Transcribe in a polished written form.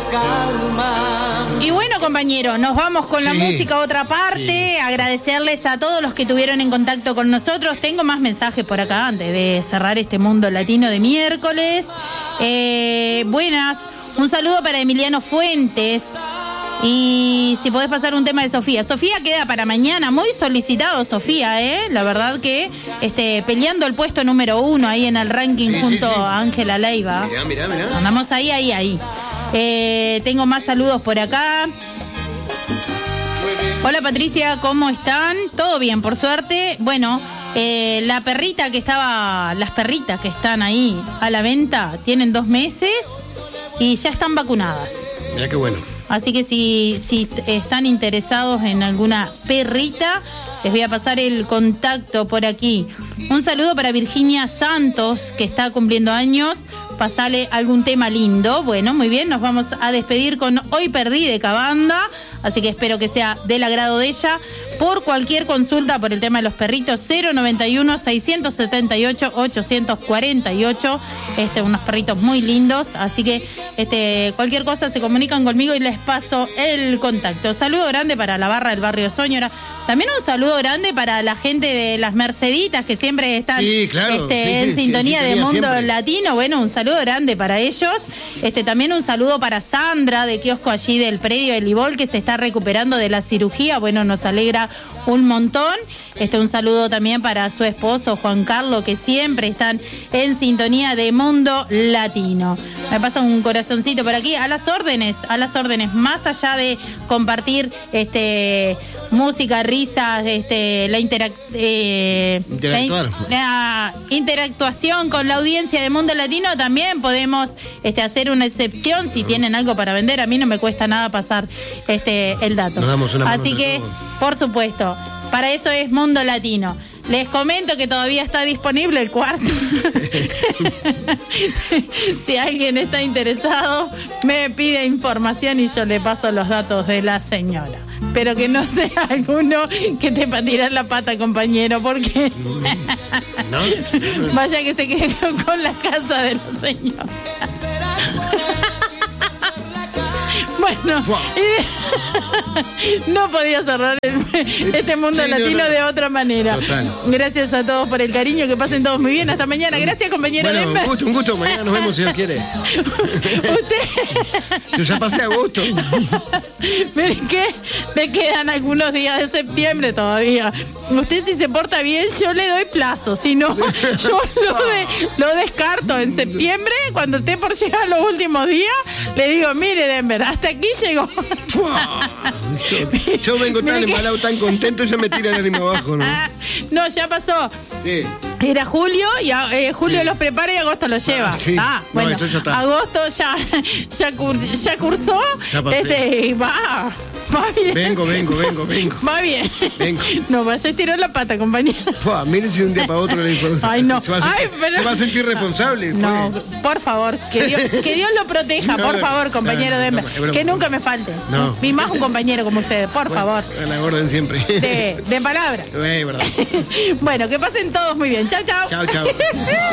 Y bueno, compañero, nos vamos con la música a otra parte. Sí. Agradecerles a todos los que tuvieron en contacto con nosotros. Tengo más mensajes por acá antes de cerrar este Mundo Latino de miércoles. Buenas. Un saludo para Emiliano Fuentes. Y si podés pasar un tema de Sofía. Sofía queda para mañana, muy solicitado Sofía, la verdad que peleando el puesto número 1 ahí en el ranking junto a Ángela Leiva. Mirá. Andamos ahí. Tengo más saludos por acá. Hola Patricia, ¿cómo están? Todo bien, por suerte. Bueno, las perritas que están ahí a la venta tienen 2 meses y ya están vacunadas. Mirá qué bueno. Así que si están interesados en alguna perrita, les voy a pasar el contacto por aquí. Un saludo para Virginia Santos, que está cumpliendo años. Pasale algún tema lindo. Bueno, muy bien, nos vamos a despedir con Hoy Perdí de Cabanda. Así que espero que sea del agrado de ella. Por cualquier consulta por el tema de los perritos, 091-678-848. Unos perritos muy lindos. Así que cualquier cosa se comunican conmigo y les paso el contacto. Saludo grande para la barra del barrio Soñora. También un saludo grande para la gente de las Merceditas que siempre están en sintonía de Mundo Latino. Bueno, un saludo grande para ellos. También un saludo para Sandra de kiosco allí del predio de Libol, que se está recuperando de la cirugía. Bueno, nos alegra un montón. Un saludo también para su esposo Juan Carlos, que siempre están en sintonía de Mundo Latino. Me pasa un corazoncito por aquí. A las órdenes, más allá de compartir música, risas, la interactuación con la audiencia de Mundo Latino, también podemos hacer una excepción si tienen algo para vender. A mí no me cuesta nada pasar el dato. Nos damos una mano. Así que, por supuesto, para eso es Mundo Latino. Les comento que todavía está disponible el cuarto. Si alguien está interesado, me pide información y yo le paso los datos de la señora. Pero que no sea alguno que te va a tirar la pata, compañero, porque ¿no? Vaya que se quede con la casa de la señora. Bueno, no podía cerrar este Mundo Latino de otra manera. Total. Gracias a todos por el cariño, que pasen todos muy bien. Hasta mañana. Gracias, compañero. Bueno, un gusto. Mañana nos vemos si Dios quiere. Usted. Yo ya pasé a gusto. Miren que me quedan algunos días de septiembre todavía. Usted, si se porta bien, yo le doy plazo. Si no, yo lo descarto en septiembre. Cuando esté por llegar los últimos días, le digo, mire, Denver, hasta aquí llegó. Yo vengo tan embalado, tan contento, y ya me tira el ánimo abajo, ¿no? No, ya pasó. Sí. Era julio y julio los prepara y agosto los lleva. Sí. Bueno, no, ya está. Agosto ya cursó. Ya pasé. Va bien. Vengo. Va bien. Vengo. No vas a estirar la pata, compañero. Miren si de un día para otro le dijo. Ay, no. Se va a sentir responsable. No, por favor, que Dios lo proteja, por favor, compañero Denver. Que nunca me falte. No. Y más un compañero como ustedes, por favor. A la orden siempre. De palabras. Verdad. Bueno, que pasen todos muy bien. Chau. Chau.